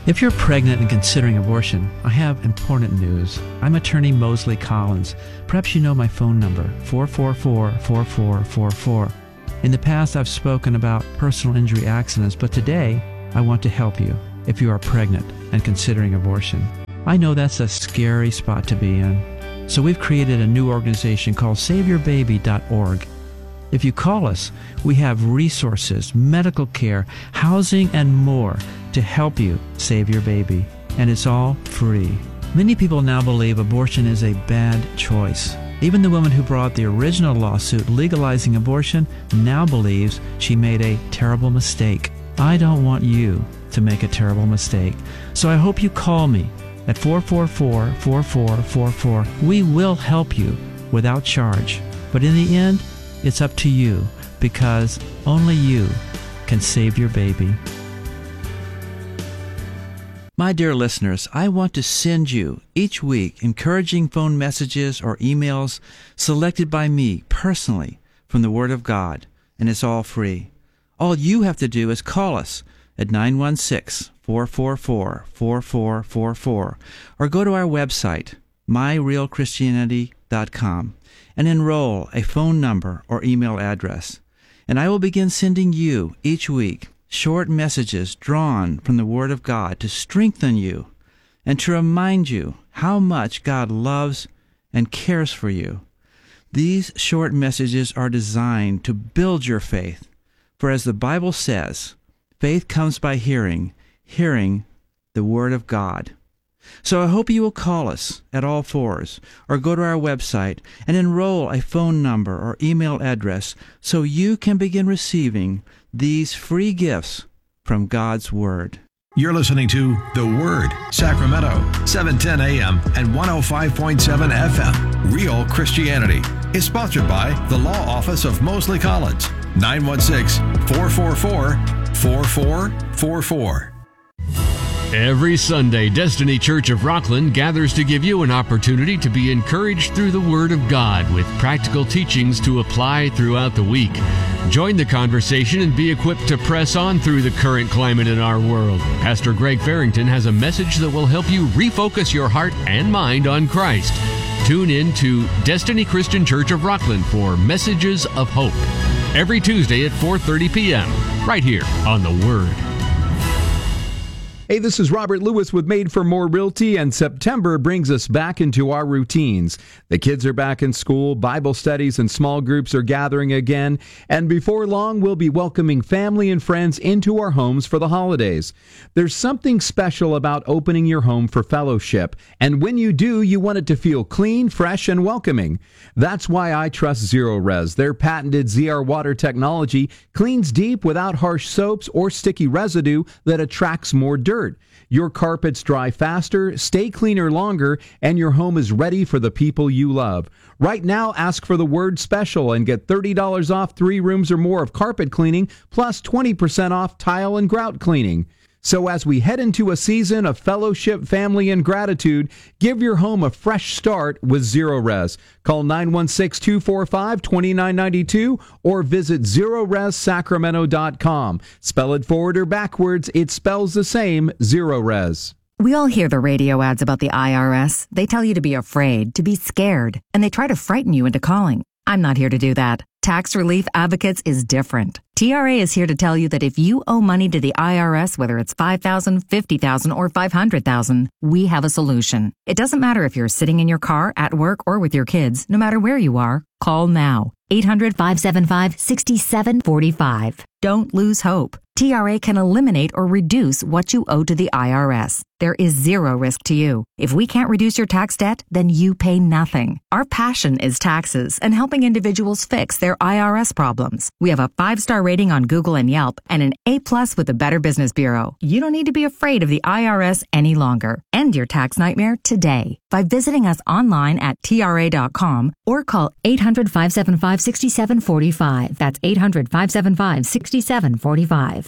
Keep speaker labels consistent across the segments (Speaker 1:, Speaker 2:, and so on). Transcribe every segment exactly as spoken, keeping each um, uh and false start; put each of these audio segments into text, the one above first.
Speaker 1: If you're pregnant and considering abortion, I have important news. I'm attorney Mosley Collins. Perhaps you know my phone number, four four four, four four four four. In the past, I've spoken about personal injury accidents, but today, I want to help you if you are pregnant and considering abortion. I know that's a scary spot to be in. So we've created a new organization called save your baby dot org. If you call us, we have resources, medical care, housing, and more to help you save your baby. And it's all free. Many people now believe abortion is a bad choice. Even the woman who brought the original lawsuit legalizing abortion now believes she made a terrible mistake. I don't want you to make a terrible mistake. So I hope you call me at four four four, four four four four. We will help you without charge. But in the end, it's up to you, because only you can save your baby. My dear listeners, I want to send you each week encouraging phone messages or emails selected by me personally from the Word of God, and it's all free. All you have to do is call us at nine one six, four four four, four four four four or go to our website, my real christianity dot com, and enroll a phone number or email address. And I will begin sending you each week short messages drawn from the Word of God to strengthen you and to remind you how much God loves and cares for you. These short messages are designed to build your faith, for as the Bible says, faith comes by hearing, hearing the Word of God. So I hope you will call us at all fours or go to our website and enroll a phone number or email address so you can begin receiving these free gifts from God's Word.
Speaker 2: You're listening to The Word, Sacramento, seven ten a.m. and one oh five point seven F M. Real Christianity is sponsored by the Law Office of Mosley Collins, nine one six, four four four, four four four four.
Speaker 3: Every Sunday, Destiny Church of Rockland gathers to give you an opportunity to be encouraged through the Word of God with practical teachings to apply throughout the week. Join the conversation and be equipped to press on through the current climate in our world. Pastor Greg Farrington has a message that will help you refocus your heart and mind on Christ. Tune in to Destiny Christian Church of Rockland for Messages of Hope every Tuesday at four thirty p.m. right here on The Word.
Speaker 4: Hey, this is Robert Lewis with Made for More Realty, and September brings us back into our routines. The kids are back in school, Bible studies and small groups are gathering again, and before long we'll be welcoming family and friends into our homes for the holidays. There's something special about opening your home for fellowship, and when you do, you want it to feel clean, fresh, and welcoming. That's why I trust Zerorez. Their patented Z R water technology cleans deep without harsh soaps or sticky residue that attracts more dirt. Your carpets dry faster, stay cleaner longer, and your home is ready for the people you love. Right now, ask for the Word Special and get thirty dollars off three rooms or more of carpet cleaning, plus twenty percent off tile and grout cleaning. So as we head into a season of fellowship, family, and gratitude, give your home a fresh start with Zerorez. Call nine one six, two four five, two nine nine two or visit zerorez sacramento dot com. Spell it forward or backwards, it spells the same, Zerorez.
Speaker 5: We all hear the radio ads about the I R S. They tell you to be afraid, to be scared, and they try to frighten you into calling. I'm not here to do that. Tax Relief Advocates is different. T R A is here to tell you that if you owe money to the I R S, whether it's five thousand dollars, fifty thousand dollars, or five hundred thousand dollars, we have a solution. It doesn't matter if you're sitting in your car, at work, or with your kids. No matter where you are, call now. eight hundred, five seven five, six seven four five. Don't lose hope. T R A can eliminate or reduce what you owe to the I R S. There is zero risk to you. If we can't reduce your tax debt, then you pay nothing. Our passion is taxes and helping individuals fix their I R S problems. We have a five-star rating on Google and Yelp and an A-plus with the Better Business Bureau. You don't need to be afraid of the I R S any longer. End your tax nightmare today by visiting us online at T R A dot com or call eight hundred, five seven five, six seven four five. That's eight hundred, five seven five, six seven four five.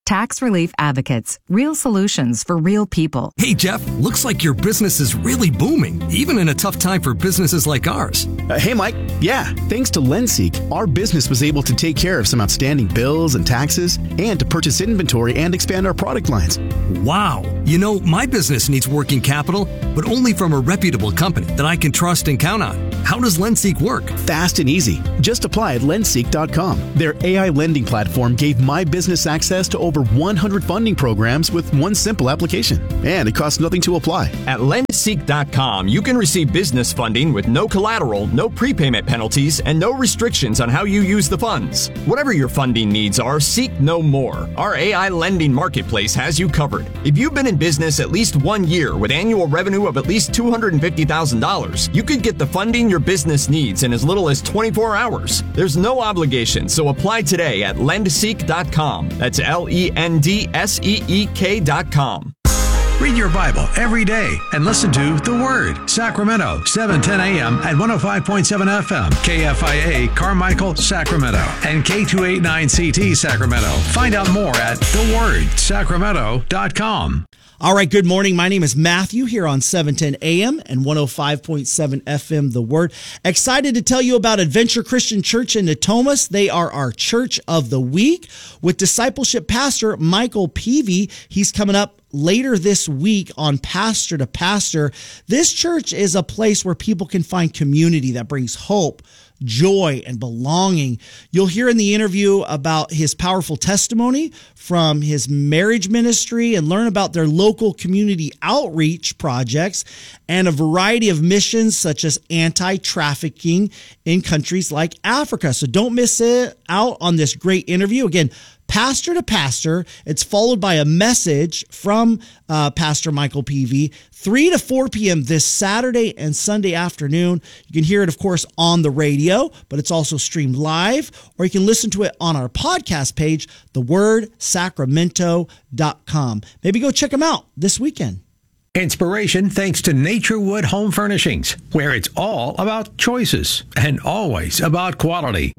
Speaker 5: Tax Relief Advocates. Real solutions for real people.
Speaker 6: Hey, Jeff, looks like your business is really booming, even in a tough time for businesses like ours.
Speaker 7: Uh, hey, Mike. Yeah, thanks to LendSeek, our business was able to take care of some outstanding bills and taxes and to purchase inventory and expand our product lines.
Speaker 6: Wow. You know, my business needs working capital, but only from a reputable company that I can trust and count on. How does LendSeek work?
Speaker 7: Fast and easy. Just apply at lendseek dot com. Their A I lending platform gave my business access to over one hundred funding programs with one simple application. And it costs nothing to apply.
Speaker 8: At lendseek dot com, you can receive business funding with no collateral, no prepayment penalties, and no restrictions on how you use the funds. Whatever your funding needs are, seek no more. Our A I lending marketplace has you covered. If you've been in business at least one year with annual revenue of at least two hundred fifty thousand dollars, you could get the funding your business needs in as little as twenty-four hours. There's no obligation, so apply today at lendseek dot com. That's L E N D S E E K dot com.
Speaker 2: Read your Bible every day and listen to The Word, Sacramento, seven ten a.m. at one oh five point seven F M, K F I A, Carmichael, Sacramento, and K two eighty-nine C T, Sacramento. Find out more at the word sacramento dot com.
Speaker 9: All right, good morning. My name is Matthew here on seven ten a m and one oh five point seven F M, The Word. Excited to tell you about Adventure Christian Church in Natomas. They are our Church of the Week with Discipleship Pastor Michael Peavy. He's coming up later this week on Pastor to Pastor. This church is a place where people can find community that brings hope, joy, and belonging. You'll hear in the interview about his powerful testimony from his marriage ministry and learn about their local community outreach projects and a variety of missions such as anti-trafficking in countries like Africa. So don't miss it out on this great interview. Again, Pastor to Pastor. It's followed by a message from uh, Pastor Michael Peavy, three to four p.m. this Saturday and Sunday afternoon. You can hear it, of course, on the radio, but it's also streamed live, or you can listen to it on our podcast page, the word sacramento dot com. Maybe go check them out this weekend.
Speaker 2: Inspiration thanks to Naturewood Home Furnishings, where it's all about choices and always about quality.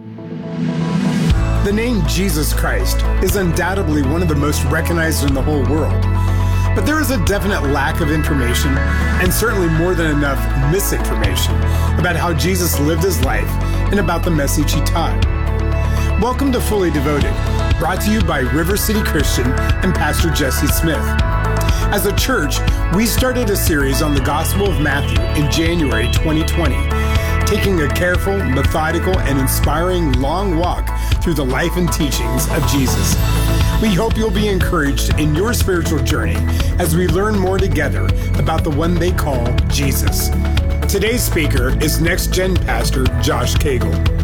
Speaker 10: The name Jesus Christ is undoubtedly one of the most recognized in the whole world. But there is a definite lack of information, and certainly more than enough misinformation, about how Jesus lived his life and about the message he taught. Welcome to Fully Devoted, brought to you by River City Christian and Pastor Jesse Smith. As a church, we started a series on the Gospel of Matthew in January twenty twenty, taking a careful, methodical, and inspiring long walk through the life and teachings of Jesus. We hope you'll be encouraged in your spiritual journey as we learn more together about the one they call Jesus. Today's speaker is Next Gen Pastor Josh Cagle.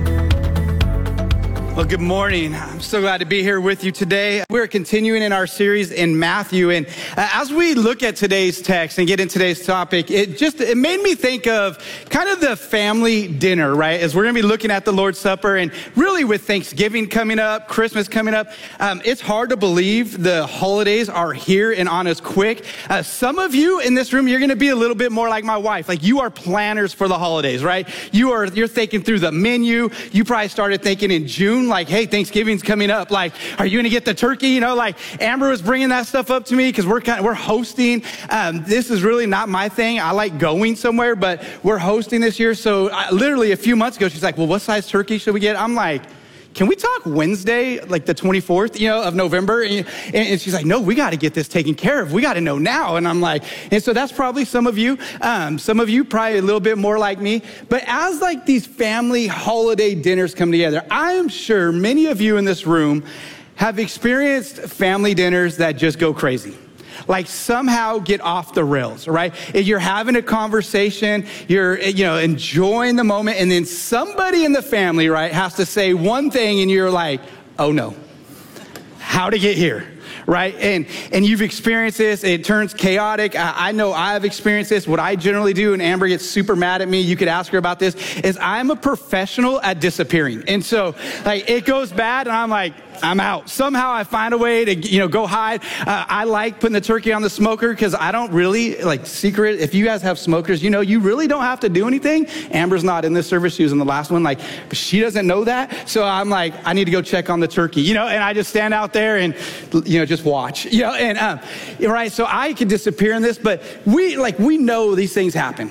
Speaker 11: Well, good morning. I'm so glad to be here with you today. We're continuing in our series in Matthew. And uh, as we look at today's text and get into today's topic, it just, it made me think of kind of the family dinner, right? As we're going to be looking at the Lord's Supper, and really with Thanksgiving coming up, Christmas coming up, um, it's hard to believe the holidays are here and on us quick. Uh, some of you in this room, you're going to be a little bit more like my wife. Like, you are planners for the holidays, right? You are, you're thinking through the menu. You probably started thinking in June, like, hey, Thanksgiving's coming up. Like, are you going to get the turkey? You know, like Amber was bringing that stuff up to me because we're kind of, we're hosting. Um, this is really not my thing. I like going somewhere, but we're hosting this year. So I, literally a few months ago, she's like, well, what size turkey should we get? I'm like, can we talk Wednesday, like the twenty-fourth, you know, of November? And, and she's like, no, we got to get this taken care of. We got to know now. And I'm like, and so that's probably some of you, um, some of you probably a little bit more like me. But as like these family holiday dinners come together, I am sure many of you in this room have experienced family dinners that just go crazy. Like somehow get off the rails, right? If you're having a conversation, you're, you know, enjoying the moment, and then somebody in the family, right, has to say one thing, and you're like, oh no, how to get here, right? And and you've experienced this. It turns chaotic. I, I know I've experienced this. What I generally do, and Amber gets super mad at me, you could ask her about this, is I'm a professional at disappearing. And so, like, it goes bad, and I'm like, I'm out. Somehow I find a way to, you know, go hide. Uh, I like putting the turkey on the smoker because I don't really, like, secret. If you guys have smokers, you know, you really don't have to do anything. Amber's not in this service. She was in the last one. Like, she doesn't know that. So I'm like, I need to go check on the turkey, you know, and I just stand out there and, you know, just watch, you know, and, um, right. So I could disappear in this, but we, like, we know these things happen.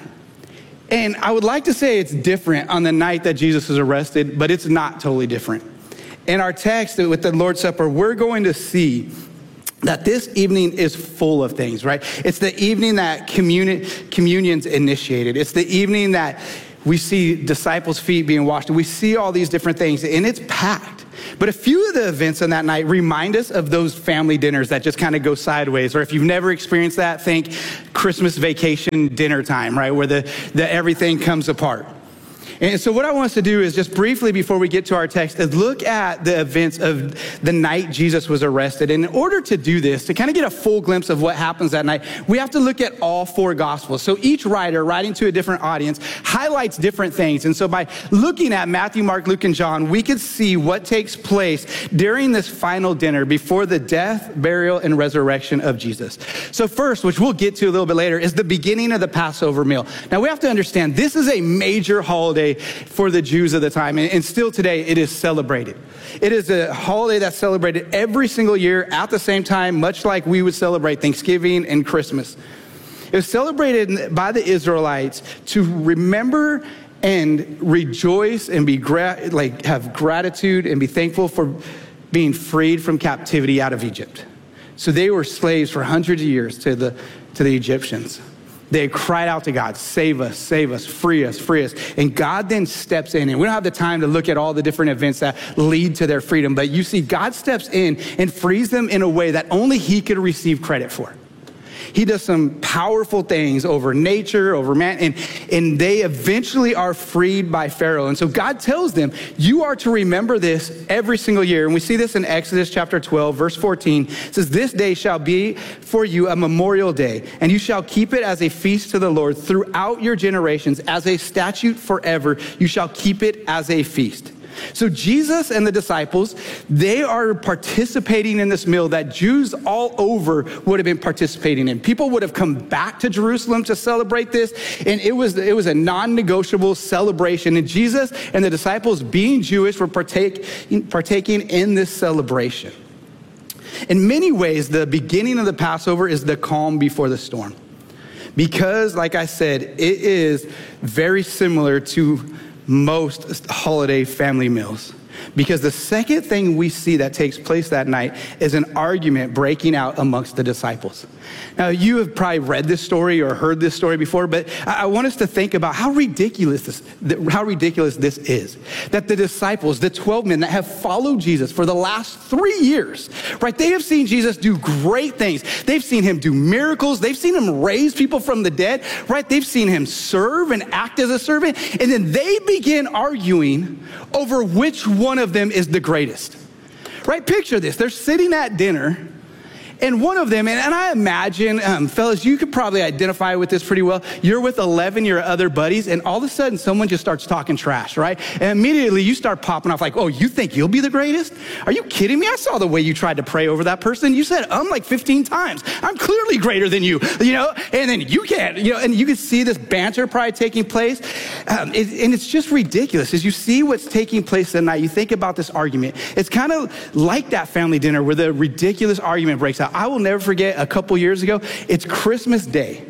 Speaker 11: And I would like to say it's different on the night that Jesus is arrested, but it's not totally different. In our text with the Lord's Supper, we're going to see that this evening is full of things, right? It's the evening that communion, communion's initiated. It's the evening that we see disciples' feet being washed. We see all these different things, and it's packed. But a few of the events on that night remind us of those family dinners that just kind of go sideways. Or if you've never experienced that, think Christmas vacation dinner time, right? Where the, the everything comes apart. And so what I want us to do is just briefly before we get to our text is look at the events of the night Jesus was arrested. And in order to do this, to kind of get a full glimpse of what happens that night, we have to look at all four gospels. So each writer writing to a different audience highlights different things. And so by looking at Matthew, Mark, Luke, and John, we could see what takes place during this final dinner before the death, burial, and resurrection of Jesus. So first, which we'll get to a little bit later, is the beginning of the Passover meal. Now we have to understand this is a major holiday for the Jews of the time, and still today it is celebrated. It is a holiday that's celebrated every single year at the same time, much like we would celebrate Thanksgiving and Christmas. It was celebrated by the Israelites to remember and rejoice and be gra- like have gratitude and be thankful for being freed from captivity out of Egypt. So they were slaves for hundreds of years to the to the Egyptians. They cried out to God, save us, save us, free us, free us. And God then steps in. And we don't have the time to look at all the different events that lead to their freedom. But you see, God steps in and frees them in a way that only he could receive credit for. He does some powerful things over nature, over man, and, and they eventually are freed by Pharaoh. And so God tells them, you are to remember this every single year. And we see this in Exodus chapter twelve, verse fourteen. It says, this day shall be for you a memorial day, and you shall keep it as a feast to the Lord throughout your generations, as a statute forever. You shall keep it as a feast. So Jesus and the disciples, they are participating in this meal that Jews all over would have been participating in. People would have come back to Jerusalem to celebrate this, and it was, it was a non-negotiable celebration. And Jesus and the disciples, being Jewish, were partake, partaking in this celebration. In many ways, the beginning of the Passover is the calm before the storm. Because, like I said, it is very similar to most holiday family meals. Because the second thing we see that takes place that night is an argument breaking out amongst the disciples. Now, you have probably read this story or heard this story before, but I want us to think about how ridiculous this, how ridiculous this is. That the disciples, the twelve men that have followed Jesus for the last three years, right? They have seen Jesus do great things. They've seen him do miracles. They've seen him raise people from the dead, right? They've seen him serve and act as a servant. And then they begin arguing over which one of them is the greatest, right? Picture this. They're sitting at dinner, and one of them, and, and I imagine, um, fellas, you could probably identify with this pretty well. You're with eleven of your other buddies, and all of a sudden, someone just starts talking trash, right? And immediately, you start popping off like, oh, you think you'll be the greatest? Are you kidding me? I saw the way you tried to pray over that person. You said, um, like fifteen times. I'm clearly greater than you, you know? And then you can't, you know, and you can see this banter probably taking place. Um, it, and it's just ridiculous. As you see what's taking place that night, you think about this argument. It's kind of like that family dinner where the ridiculous argument breaks out. I will never forget a couple years ago, it's Christmas Day.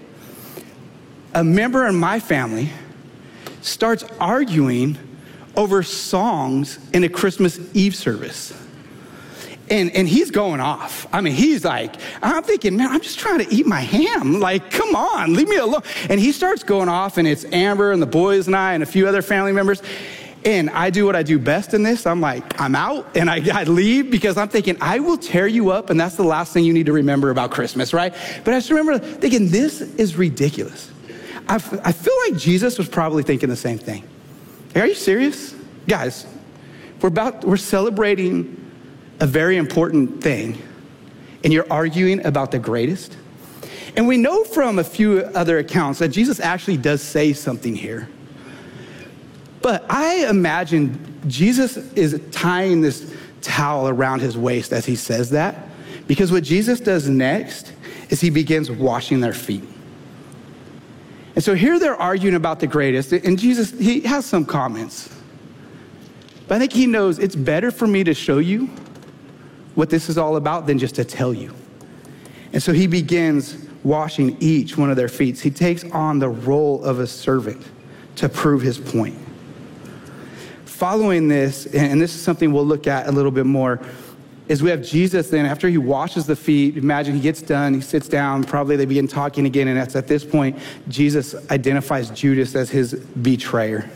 Speaker 11: A member in my family starts arguing over songs in a Christmas Eve service. And, and he's going off. I mean, he's like, I'm thinking, man, I'm just trying to eat my ham. Like, come on, leave me alone. And he starts going off, and it's Amber and the boys and I and a few other family members. And I do what I do best in this. I'm like, I'm out, and I, I leave because I'm thinking, I will tear you up, and that's the last thing you need to remember about Christmas, right? But I just remember thinking, this is ridiculous. I, f- I feel like Jesus was probably thinking the same thing. Are you serious? Guys, we're about, we're celebrating a very important thing, and you're arguing about the greatest? And we know from a few other accounts that Jesus actually does say something here. But I imagine Jesus is tying this towel around his waist as he says that. Because what Jesus does next is he begins washing their feet. And so here they're arguing about the greatest, and Jesus, he has some comments. But I think he knows it's better for me to show you what this is all about than just to tell you. And so he begins washing each one of their feet. He takes on the role of a servant to prove his point. Following this, and this is something we'll look at a little bit more, is we have Jesus then, after he washes the feet, imagine he gets done, he sits down, probably they begin talking again, and it's at this point, Jesus identifies Judas as his betrayer.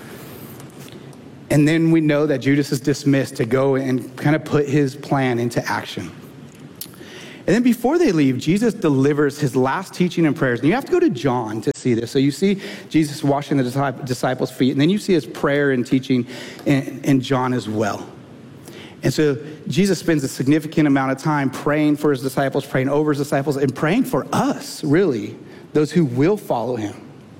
Speaker 11: And then we know that Judas is dismissed to go and kind of put his plan into action. And then before they leave, Jesus delivers his last teaching and prayers. And you have to go to John to see this. So you see Jesus washing the disciples' feet, and then you see his prayer and teaching in, in John as well. And so Jesus spends a significant amount of time praying for his disciples, praying over his disciples, and praying for us, really, those who will follow him.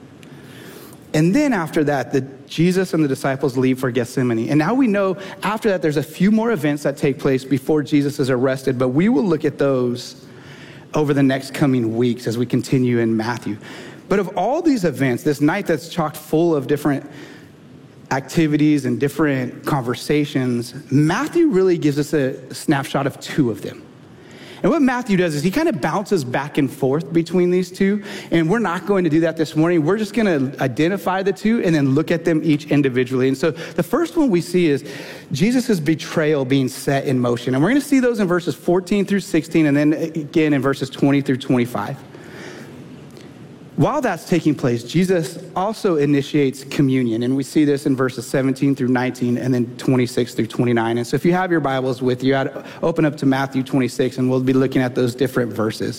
Speaker 11: And then after that, the, Jesus and the disciples leave for Gethsemane. And now we know after that, there's a few more events that take place before Jesus is arrested, but we will look at those over the next coming weeks as we continue in Matthew. But of all these events, this night that's chock full of different activities and different conversations, Matthew really gives us a snapshot of two of them. And what Matthew does is he kind of bounces back and forth between these two, and we're not going to do that this morning. We're just going to identify the two and then look at them each individually. And so the first one we see is Jesus' betrayal being set in motion. And we're going to see those in verses fourteen through sixteen, and then again in verses twenty through twenty-five. While that's taking place, Jesus also initiates communion, and we see this in verses seventeen through nineteen, and then twenty-six through twenty-nine. And so if you have your Bibles with you, I'd open up to Matthew twenty-six, and we'll be looking at those different verses.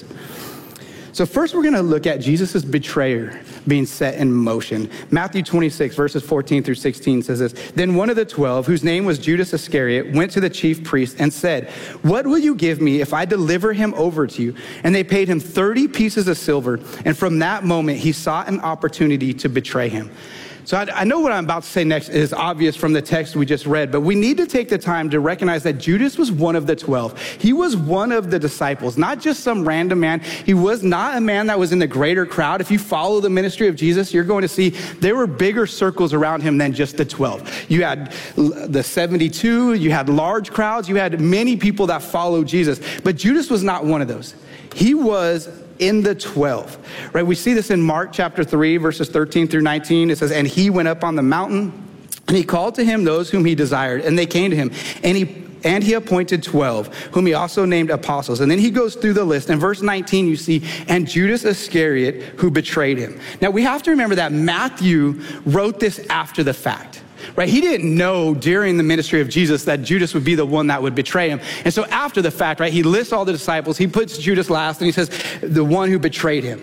Speaker 11: So first we're going to look at Jesus' betrayer being set in motion. Matthew twenty-six, verses fourteen through sixteen says this: Then one of the twelve, whose name was Judas Iscariot, went to the chief priests and said, "What will you give me if I deliver him over to you?" And they paid him thirty pieces of silver. And from that moment, he sought an opportunity to betray him. So I, I know what I'm about to say next is obvious from the text we just read, but we need to take the time to recognize that Judas was one of the twelve. He was one of the disciples, not just some random man. He was not a man that was in the greater crowd. If you follow the ministry of Jesus, you're going to see there were bigger circles around him than just the twelve. You had the seventy-two, you had large crowds, you had many people that followed Jesus, but Judas was not one of those. He was in the twelve, right? We see this in Mark chapter three, verses thirteen through nineteen. It says, "And he went up on the mountain, and he called to him those whom he desired, and they came to him, and he and he appointed twelve, whom he also named apostles." And then he goes through the list. In verse nineteen, you see, "And Judas Iscariot, who betrayed him." Now, we have to remember that Matthew wrote this after the fact. Right? He didn't know during the ministry of Jesus that Judas would be the one that would betray him. And so after the fact, right, he lists all the disciples. He puts Judas last, and he says, the one who betrayed him.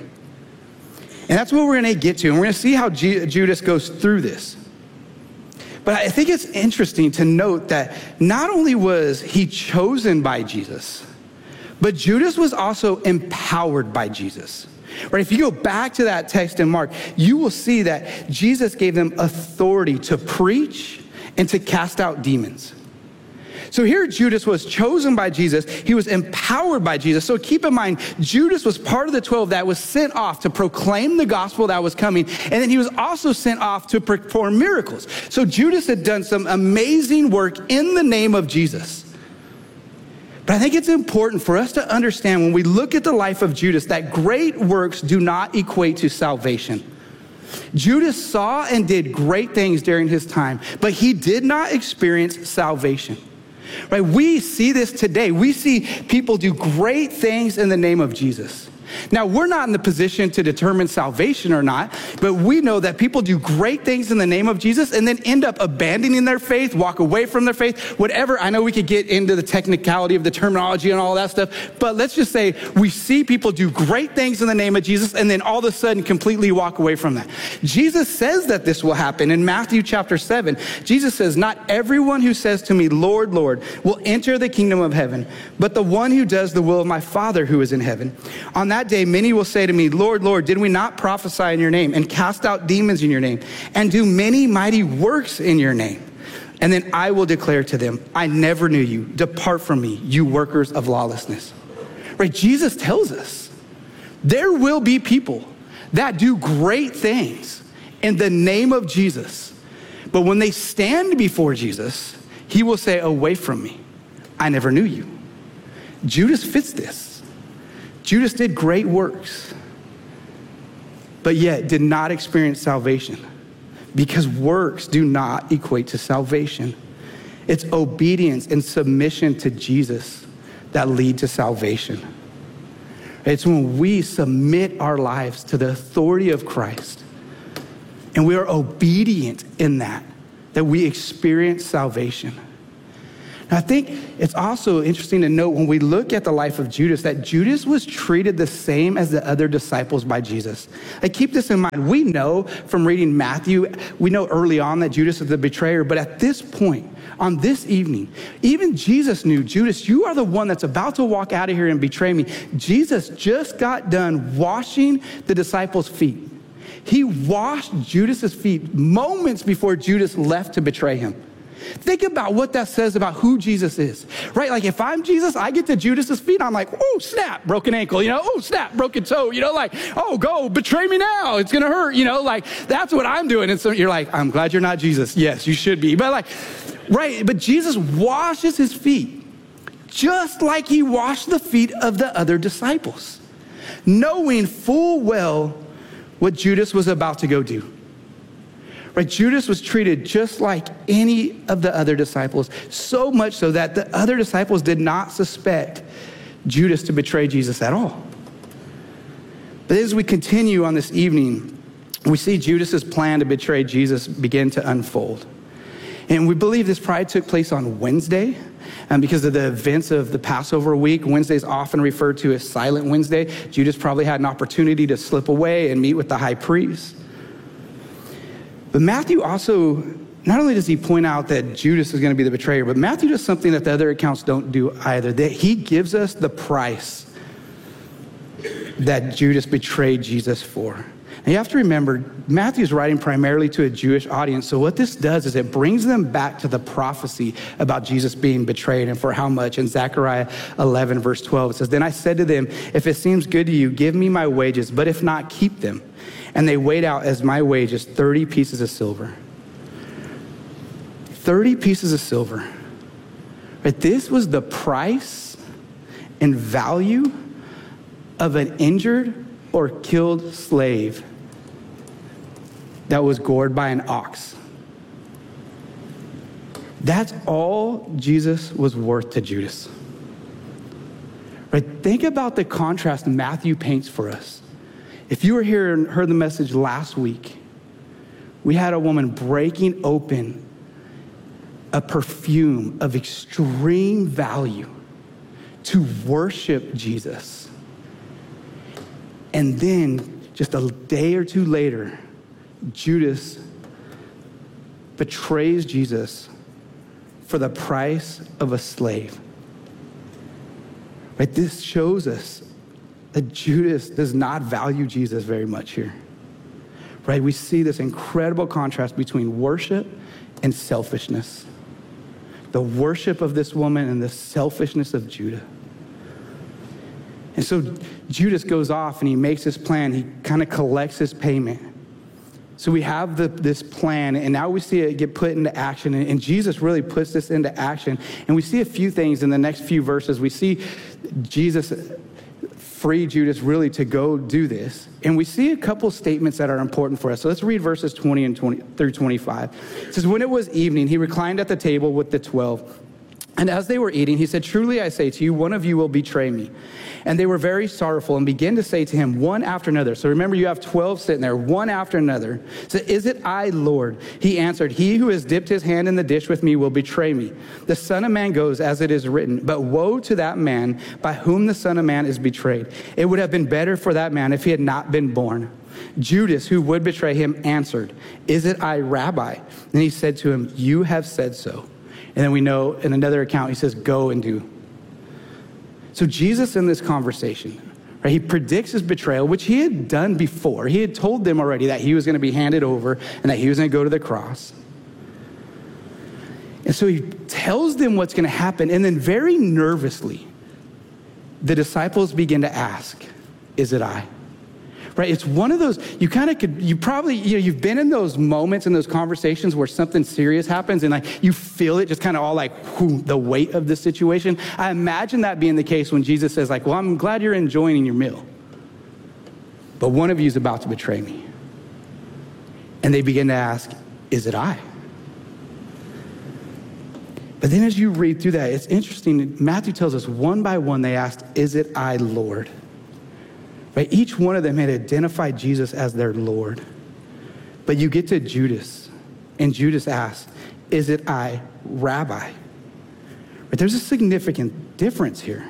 Speaker 11: And that's what we're going to get to. And we're going to see how G- Judas goes through this. But I think it's interesting to note that not only was he chosen by Jesus, but Judas was also empowered by Jesus. Right? If you go back to that text in Mark, you will see that Jesus gave them authority to preach and to cast out demons. So here Judas was chosen by Jesus. He was empowered by Jesus. So keep in mind, Judas was part of the twelve that was sent off to proclaim the gospel that was coming. And then he was also sent off to perform miracles. So Judas had done some amazing work in the name of Jesus. But I think it's important for us to understand when we look at the life of Judas that great works do not equate to salvation. Judas saw and did great things during his time, but he did not experience salvation. Right? We see this today. We see people do great things in the name of Jesus. Now, we're not in the position to determine salvation or not, but we know that people do great things in the name of Jesus and then end up abandoning their faith, walk away from their faith, whatever. I know we could get into the technicality of the terminology and all that stuff, but let's just say we see people do great things in the name of Jesus and then all of a sudden completely walk away from that. Jesus says that this will happen in Matthew chapter seven. Jesus says, "Not everyone who says to me, 'Lord, Lord,' will enter the kingdom of heaven, but the one who does the will of my Father who is in heaven. On that day, many will say to me, 'Lord, Lord, did we not prophesy in your name and cast out demons in your name and do many mighty works in your name?' And then I will declare to them, I never knew you. Depart from me, you workers of lawlessness. Right? Jesus tells us there will be people that do great things in the name of Jesus. But when they stand before Jesus, he will say, away from me, I never knew you. Judas fits this. Judas did great works, but yet did not experience salvation, because works do not equate to salvation. It's obedience and submission to Jesus that lead to salvation. It's when we submit our lives to the authority of Christ and we are obedient in that, that we experience salvation. Now, I think it's also interesting to note when we look at the life of Judas that Judas was treated the same as the other disciples by Jesus. Like, keep this in mind. We know from reading Matthew, we know early on that Judas is the betrayer, but at this point, on this evening, even Jesus knew, Judas, you are the one that's about to walk out of here and betray me. Jesus just got done washing the disciples' feet. He washed Judas's feet moments before Judas left to betray him. Think about what that says about who Jesus is, right? Like, if I'm Jesus, I get to Judas's feet, I'm like, oh, snap, broken ankle, you know, oh, snap, broken toe, you know, like, oh, go, betray me now, it's gonna hurt, you know, like, that's what I'm doing. And so you're like, I'm glad you're not Jesus. Yes, you should be. But like, right, but Jesus washes his feet just like he washed the feet of the other disciples, knowing full well what Judas was about to go do. Right, Judas was treated just like any of the other disciples, so much so that the other disciples did not suspect Judas to betray Jesus at all. But as we continue on this evening, we see Judas's plan to betray Jesus begin to unfold. And we believe this probably took place on Wednesday, um, because of the events of the Passover week. Wednesday is often referred to as Silent Wednesday. Judas probably had an opportunity to slip away and meet with the high priest. But Matthew also, not only does he point out that Judas is going to be the betrayer, but Matthew does something that the other accounts don't do either, that he gives us the price that Judas betrayed Jesus for. Now you have to remember, Matthew's writing primarily to a Jewish audience, so what this does is it brings them back to the prophecy about Jesus being betrayed and for how much. In Zechariah eleven, verse twelve, it says, then I said to them, if it seems good to you, give me my wages, but if not, keep them. And they weighed out as my wages thirty pieces of silver. thirty pieces of silver. Right? This was the price and value of an injured or killed slave that was gored by an ox. That's all Jesus was worth to Judas. Right? Think about the contrast Matthew paints for us. If you were here and heard the message last week, we had a woman breaking open a perfume of extreme value to worship Jesus. And then just a day or two later, Judas betrays Jesus for the price of a slave. Right? This shows us that Judas does not value Jesus very much here, right? We see this incredible contrast between worship and selfishness. The worship of this woman and the selfishness of Judah. And so Judas goes off and he makes his plan. He kind of collects his payment. So we have the, this plan, and now we see it get put into action. And, and Jesus really puts this into action. And we see a few things in the next few verses. We see Jesus free Judas really to go do this. And we see a couple statements that are important for us. So let's read verses twenty and twenty through twenty-five. It says, when it was evening, he reclined at the table with the twelve. And as they were eating, he said, truly I say to you, one of you will betray me. And they were very sorrowful and began to say to him one after another. So remember, you have twelve sitting there, one after another. So is it I, Lord? He answered, he who has dipped his hand in the dish with me will betray me. The Son of Man goes as it is written, but woe to that man by whom the Son of Man is betrayed. It would have been better for that man if he had not been born. Judas, who would betray him, answered, is it I, Rabbi? And he said to him, you have said so. And then we know in another account, he says, go and do. So Jesus in this conversation, right, he predicts his betrayal, which he had done before. He had told them already that he was going to be handed over and that he was going to go to the cross. And so he tells them what's going to happen. And then very nervously, the disciples begin to ask, is it I? Right? It's one of those, you kind of could, you probably, you know, you've been in those moments in those conversations where something serious happens and like you feel it just kind of all like whew, the weight of the situation. I imagine that being the case when Jesus says like, well, I'm glad you're enjoying your meal, but one of you is about to betray me. And they begin to ask, is it I? But then as you read through that, it's interesting. Matthew tells us one by one, they asked, is it I, Lord? Right? Each one of them had identified Jesus as their Lord. But you get to Judas, and Judas asks, is it I, Rabbi? Right? There's a significant difference here.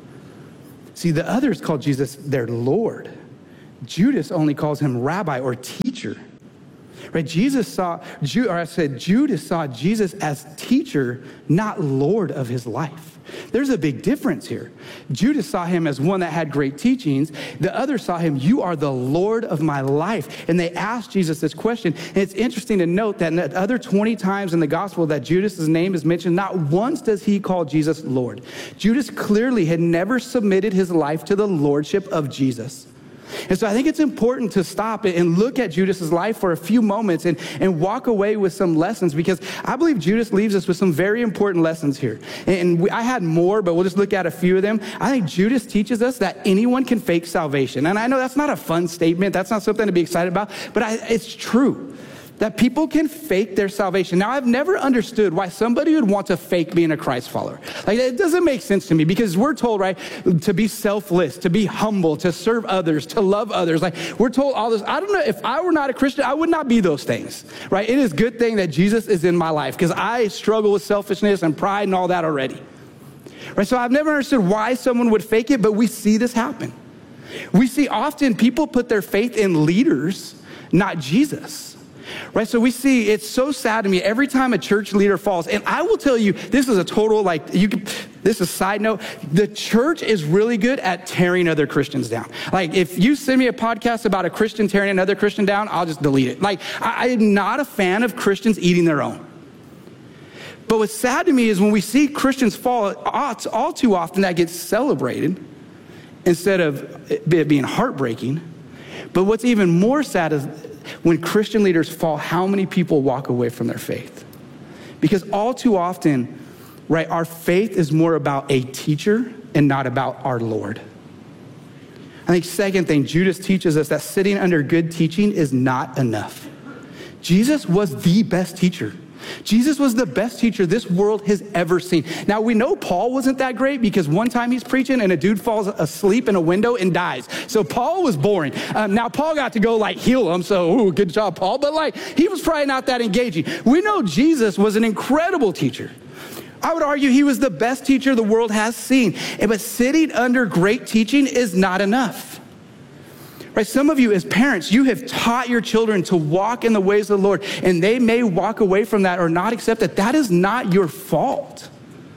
Speaker 11: See, the others called Jesus their Lord. Judas only calls him Rabbi or teacher. Right? Jesus saw, or I said, Judas saw Jesus as teacher, not Lord of his life. There's a big difference here. Judas saw him as one that had great teachings. The other saw him, you are the Lord of my life. And they asked Jesus this question. And it's interesting to note that in the other twenty times in the gospel that Judas's name is mentioned, not once does he call Jesus Lord. Judas clearly had never submitted his life to the lordship of Jesus. And so I think it's important to stop and look at Judas's life for a few moments and, and walk away with some lessons, because I believe Judas leaves us with some very important lessons here. And we, I had more, but we'll just look at a few of them. I think Judas teaches us that anyone can fake salvation. And I know that's not a fun statement. That's not something to be excited about, but I, it's true. That people can fake their salvation. Now, I've never understood why somebody would want to fake being a Christ follower. Like, it doesn't make sense to me, because we're told, right, to be selfless, to be humble, to serve others, to love others. Like, we're told all this. I don't know, if I were not a Christian, I would not be those things, right? It is a good thing that Jesus is in my life, because I struggle with selfishness and pride and all that already. Right? So I've never understood why someone would fake it, but we see this happen. We see often people put their faith in leaders, not Jesus. Right, so we see, it's so sad to me every time a church leader falls. And I will tell you, this is a total, like, you could, this is a side note. The church is really good at tearing other Christians down. Like, if you send me a podcast about a Christian tearing another Christian down, I'll just delete it. Like, I, I am not a fan of Christians eating their own. But what's sad to me is when we see Christians fall, all too often that gets celebrated instead of it being heartbreaking. But what's even more sad is when Christian leaders fall, how many people walk away from their faith? Because all too often, right, our faith is more about a teacher and not about our Lord. I think second thing, Judas teaches us that sitting under good teaching is not enough. Jesus was the best teacher. Jesus was the best teacher this world has ever seen. Now, we know Paul wasn't that great, because one time he's preaching and a dude falls asleep in a window and dies. So Paul was boring. Um, now, Paul got to go like heal him. So, ooh, good job, Paul. But like, he was probably not that engaging. We know Jesus was an incredible teacher. I would argue he was the best teacher the world has seen. But sitting under great teaching is not enough. Right? Some of you as parents, you have taught your children to walk in the ways of the Lord, and they may walk away from that or not accept it. That is not your fault.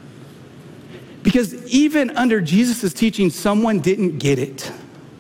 Speaker 11: Because even under Jesus' teaching, someone didn't get it.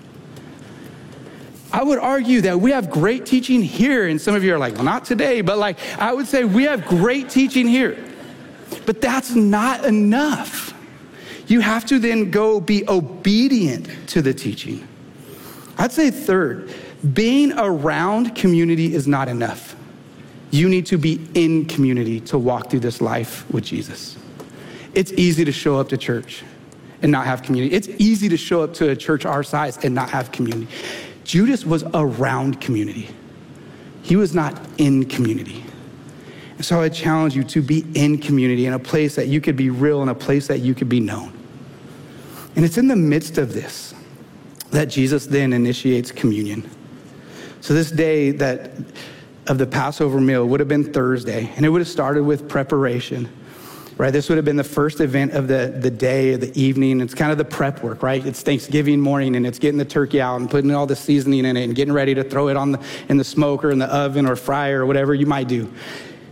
Speaker 11: I would argue that we have great teaching here, and some of you are like, well, not today, but like, I would say we have great teaching here. But that's not enough. You have to then go be obedient to the teaching. I'd say third, being around community is not enough. You need to be in community to walk through this life with Jesus. It's easy to show up to church and not have community. It's easy to show up to a church our size and not have community. Judas was around community. He was not in community. And so I challenge you to be in community, in a place that you could be real, in a place that you could be known. And it's in the midst of this that Jesus then initiates communion. So this day that of the Passover meal would have been Thursday, and it would have started with preparation, right? This would have been the first event of the, the day, of the evening. It's kind of the prep work, right? It's Thanksgiving morning, and it's getting the turkey out and putting all the seasoning in it and getting ready to throw it on the, in the smoker, in the oven or fryer or whatever you might do.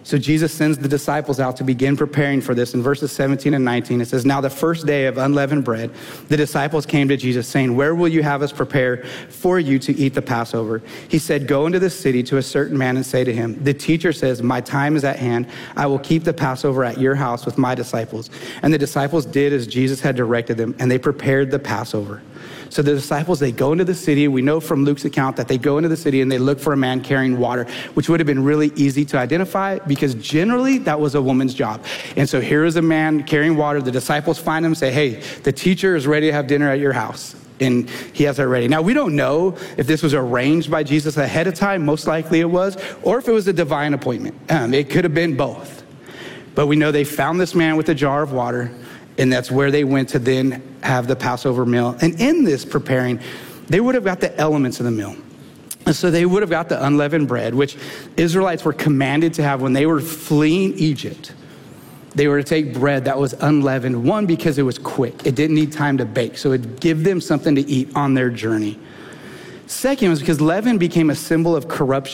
Speaker 11: So Jesus sends the disciples out to begin preparing for this. In verses seventeen and nineteen, it says, now the first day of unleavened bread, the disciples came to Jesus saying, where will you have us prepare for you to eat the Passover? He said, go into the city to a certain man and say to him, the teacher says, my time is at hand. I will keep the Passover at your house with my disciples. And the disciples did as Jesus had directed them, and they prepared the Passover. So the disciples, they go into the city. We know from Luke's account that they go into the city and they look for a man carrying water, which would have been really easy to identify because generally that was a woman's job. And so here is a man carrying water. The disciples find him and say, hey, the teacher is ready to have dinner at your house. And he has it ready. Now, we don't know if this was arranged by Jesus ahead of time. Most likely it was, or if it was a divine appointment. Um, it could have been both. But we know they found this man with a jar of water, and that's where they went to then have the Passover meal. And in this preparing, they would have got the elements of the meal. And so they would have got the unleavened bread, which Israelites were commanded to have when they were fleeing Egypt. They were to take bread that was unleavened, one, because it was quick. It didn't need time to bake, so it'd give them something to eat on their journey. Second was because leaven became a symbol of corruption.